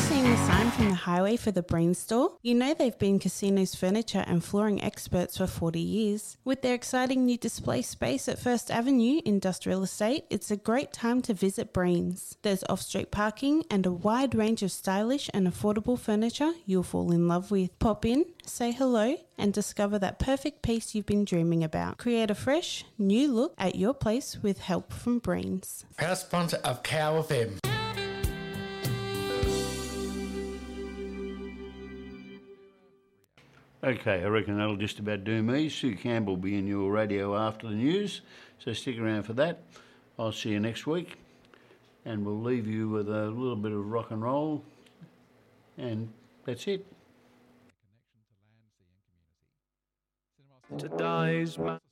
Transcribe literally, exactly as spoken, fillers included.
seen the sign from the highway for the Breen store? You know they've been Casino's furniture and flooring experts for forty years. With their exciting new display space at First Avenue Industrial Estate, it's a great time to visit Breen's. There's off-street parking and a wide range of stylish and affordable furniture you'll fall in love with. Pop in, say hello, and discover that perfect piece you've been dreaming about. Create a fresh, new look at your place with help from Breen's. Proud sponsor of Cow F M. Okay, I reckon that'll just about do me. Sue Campbell will be in your radio after the news, so stick around for that. I'll see you next week, and we'll leave you with a little bit of rock and roll, and that's it. Today's